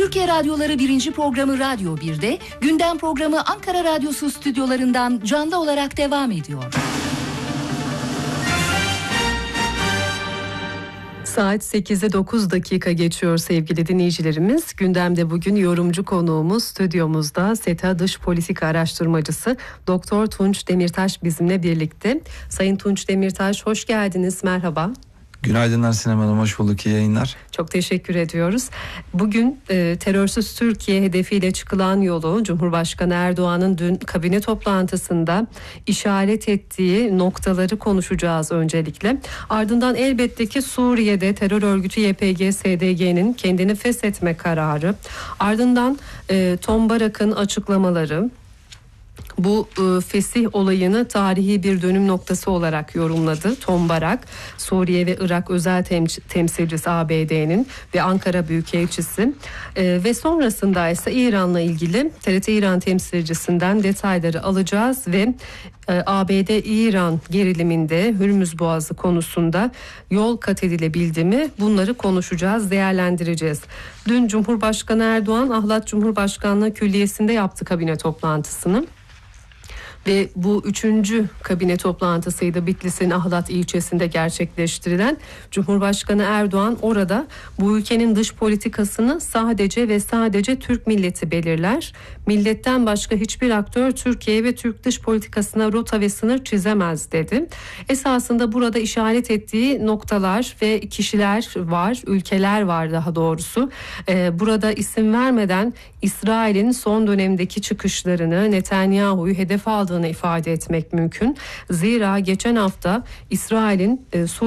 Türkiye Radyoları 1. programı Radyo 1'de, gündem programı Ankara Radyosu stüdyolarından canlı olarak devam ediyor. Saat 8'e 9 dakika geçiyor sevgili dinleyicilerimiz. Gündemde bugün yorumcu konuğumuz stüdyomuzda SETA Dış Politika Araştırmacısı Doktor Tunç Demirtaş bizimle birlikte. Sayın Tunç Demirtaş, hoş geldiniz, merhaba. Günaydınlar Sinem Hanım, hoş bulduk, iyi yayınlar. Çok teşekkür ediyoruz. Bugün terörsüz Türkiye hedefiyle çıkılan yolu Cumhurbaşkanı Erdoğan'ın dün kabine toplantısında işaret ettiği noktaları konuşacağız öncelikle. Ardından elbette ki Suriye'de terör örgütü YPG-SDG'nin kendini feshetme kararı, ardından Tom Barak'ın açıklamaları, bu fesih olayını tarihi bir dönüm noktası olarak yorumladı Tom Barak, Suriye ve Irak özel temsilcisi ABD'nin ve Ankara Büyükelçisi. Ve sonrasında ise İran'la ilgili TRT İran temsilcisinden detayları alacağız ve ABD-İran geriliminde Hürmüz Boğazı konusunda yol kat edilebildi mi, bunları konuşacağız, değerlendireceğiz. Dün Cumhurbaşkanı Erdoğan Ahlat Cumhurbaşkanlığı Külliyesi'nde yaptı kabine toplantısını. Ve bu 3. kabine toplantısıydı Bitlis'in Ahlat ilçesinde gerçekleştirilen. Cumhurbaşkanı Erdoğan orada bu ülkenin dış politikasını sadece ve sadece Türk milleti belirler. Milletten başka hiçbir aktör Türkiye ve Türk dış politikasına rota ve sınır çizemez dedi. Esasında burada işaret ettiği noktalar ve kişiler var, ülkeler var daha doğrusu. Burada isim vermeden İsrail'in son dönemdeki çıkışlarını, Netanyahu'yu hedef aldığını ifade etmek mümkün. Zira geçen hafta İsrail'in